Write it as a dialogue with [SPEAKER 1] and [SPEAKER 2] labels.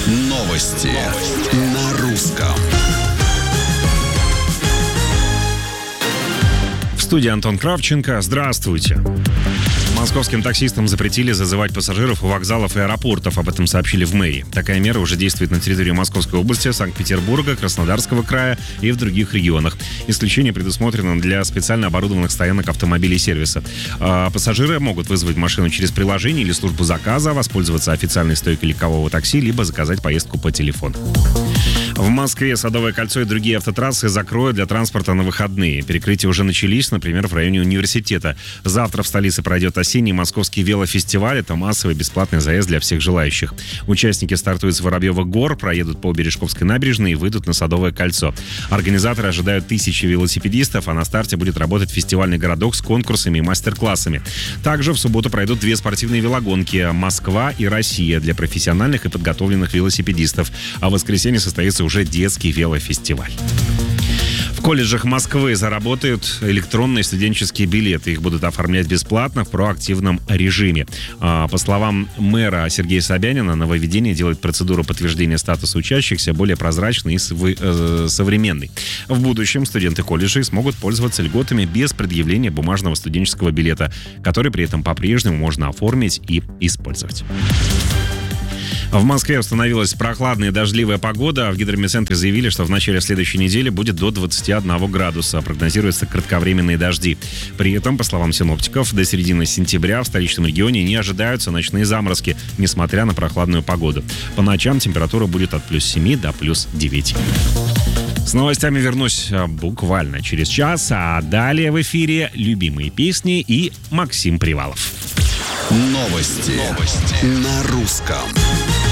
[SPEAKER 1] Новости на русском.
[SPEAKER 2] В студии Антон Кравченко. Здравствуйте. Московским таксистам запретили зазывать пассажиров у вокзалов и аэропортов. Об этом сообщили в мэрии. Такая мера уже действует на территории Московской области, Санкт-Петербурга, Краснодарского края и в других регионах. Исключение предусмотрено для специально оборудованных стоянок автомобилей сервиса. Пассажиры могут вызвать машину через приложение или службу заказа, воспользоваться официальной стойкой легкового такси, либо заказать поездку по телефону. В Москве Садовое кольцо и другие автотрассы закроют для транспорта на выходные. Перекрытия уже начались, например, в районе университета. Завтра в столице пройдет осенний московский велофестиваль. Это массовый бесплатный заезд для всех желающих. Участники стартуют с Воробьевых гор, проедут по Бережковской набережной и выйдут на Садовое кольцо. Организаторы ожидают тысячи велосипедистов, а на старте будет работать фестивальный городок с конкурсами и мастер-классами. Также в субботу пройдут две спортивные велогонки «Москва» и «Россия» для профессиональных и подготовленных велосипедистов. А в воскресенье состоится уже детский велофестиваль. В колледжах Москвы заработают электронные студенческие билеты. Их будут оформлять бесплатно в проактивном режиме. По словам мэра Сергея Собянина, нововведение делает процедуру подтверждения статуса учащихся более прозрачной и современной. В будущем студенты колледжей смогут пользоваться льготами без предъявления бумажного студенческого билета, который при этом по-прежнему можно оформить и использовать. В Москве установилась прохладная и дождливая погода. В гидромедцентре заявили, что в начале следующей недели будет до 21 градуса. Прогнозируются кратковременные дожди. При этом, по словам синоптиков, до середины сентября в столичном регионе не ожидаются ночные заморозки, несмотря на прохладную погоду. По ночам температура будет от плюс 7 до плюс 9. С новостями вернусь буквально через час. А далее в эфире любимые песни и Максим Привалов.
[SPEAKER 1] Новости на русском.